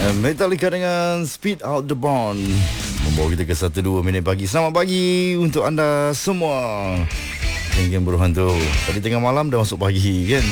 Metallica dengan Speed Out the Bond membawa kita ke 1-2 minit pagi. Selamat pagi untuk anda semua. Geng-geng berhantu. Tadi tengah malam dah masuk pagi kan.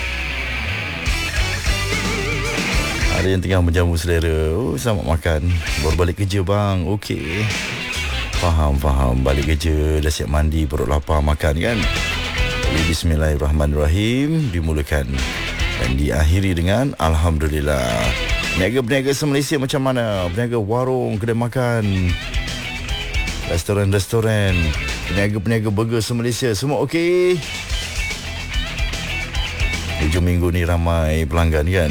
Ada yang tengah menjamu selera. Oh, selamat makan. Baru balik kerja bang. Okey. Faham. Balik kerja dah siap mandi, perut lapar, makan kan. Bismillahirrahmanirrahim. Dimulakan dan diakhiri dengan Alhamdulillah. Peniaga-peniaga se-Malaysia macam mana? Peniaga warung, kedai makan, restoran-restoran, peniaga-peniaga burger se-Malaysia, semua okey? Hujung minggu ni ramai pelanggan kan?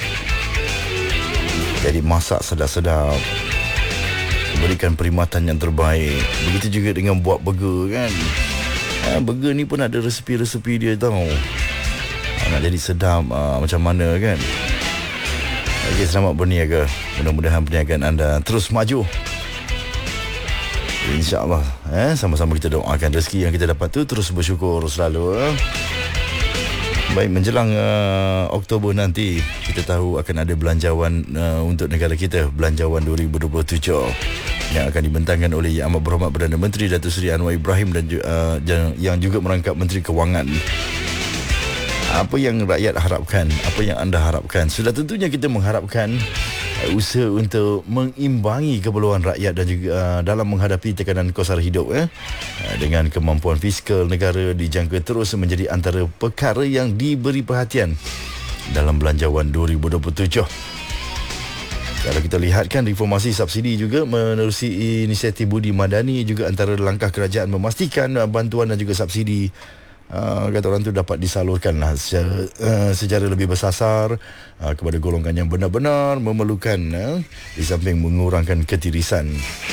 Jadi masak sedap-sedap, berikan perkhidmatan yang terbaik. Begitu juga dengan buat burger kan? Burger ni pun ada resepi-resepi dia tau. Nak jadi sedap macam mana kan? Okey, selamat berniaga. Mudah-mudahan perniagaan anda terus maju. InsyaAllah sama-sama kita doakan rezeki yang kita dapat tu terus bersyukur selalu. Baik, menjelang Oktober nanti, kita tahu akan ada belanjawan untuk negara kita, Belanjawan 2027 yang akan dibentangkan oleh Yang Amat Berhormat Perdana Menteri Datuk Seri Anwar Ibrahim dan yang juga merangkap Menteri Kewangan. Apa yang rakyat harapkan, apa yang anda harapkan? Sudah tentunya kita mengharapkan usaha untuk mengimbangi keperluan rakyat dan juga dalam menghadapi tekanan kos sara hidup dengan kemampuan fiskal negara dijangka terus menjadi antara perkara yang diberi perhatian dalam Belanjawan 2027. Kalau kita lihatkan, reformasi subsidi juga menerusi inisiatif Budi Madani juga antara langkah kerajaan memastikan bantuan dan juga subsidi kata orang tu dapat disalurkan secara lebih bersasar kepada golongan yang benar-benar memerlukan, di samping mengurangkan ketirisan.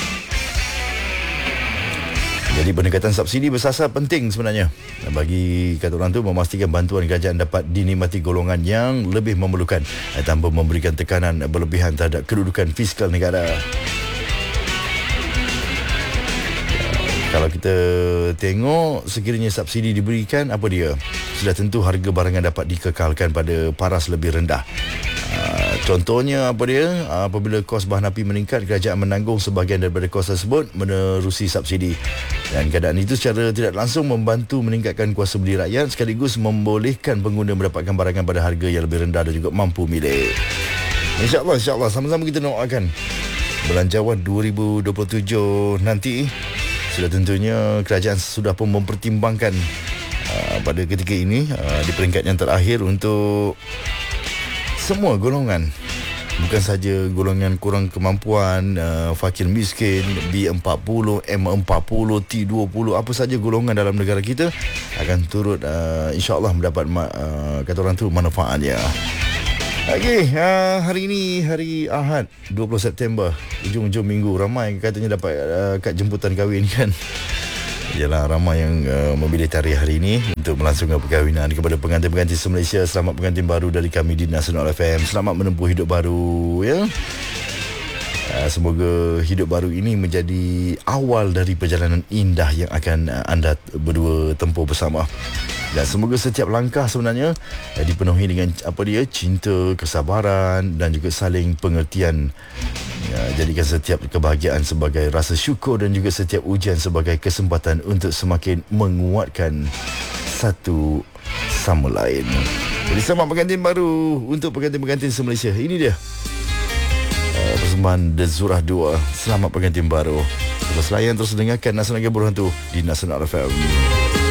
Jadi pendekatan subsidi bersasar penting sebenarnya bagi kata orang tu memastikan bantuan kerajaan dapat dinikmati golongan yang lebih memerlukan tanpa memberikan tekanan berlebihan terhadap kedudukan fiskal negara. Kalau kita tengok, sekiranya subsidi diberikan, apa dia? Sudah tentu harga barangan dapat dikekalkan pada paras lebih rendah. Contohnya apa dia? Apabila kos bahan api meningkat, kerajaan menanggung sebahagian daripada kos tersebut menerusi subsidi. Dan keadaan itu secara tidak langsung membantu meningkatkan kuasa beli rakyat sekaligus membolehkan pengguna mendapatkan barangan pada harga yang lebih rendah dan juga mampu milik. InsyaAllah sama-sama kita doakan Belanjawan 2027 nanti. Sudah tentunya kerajaan sudah pun mempertimbangkan pada ketika ini di peringkat yang terakhir untuk semua golongan. Bukan saja golongan kurang kemampuan, fakir miskin, B40, M40, T20, apa saja golongan dalam negara kita akan turut insyaAllah mendapat kata orang tu manfaatnya. Okey, hari ini hari Ahad 20 September, hujung-hujung minggu. Ramai katanya dapat kad jemputan kahwin kan. Yalah, ramai yang memilih tarikh hari ini untuk melangsungkan perkahwinan. Kepada pengantin-pengantin se-Malaysia, selamat pengantin baru dari kami di Nasional FM. Selamat menempuh hidup baru ya. Semoga hidup baru ini menjadi awal dari perjalanan indah yang akan anda berdua tempuh bersama. Dan semoga setiap langkah sebenarnya dipenuhi dengan cinta, kesabaran dan juga saling pengertian. Jadikan setiap kebahagiaan sebagai rasa syukur dan juga setiap ujian sebagai kesempatan untuk semakin menguatkan satu sama lain. Jadi selamat pengantin baru untuk pengantin-pengantin se-Malaysia. Ini dia persembahan The Zurah 2. Selamat pengantin baru. Terus layan, terus dengarkan Nasional Berhantu di Nasional FM.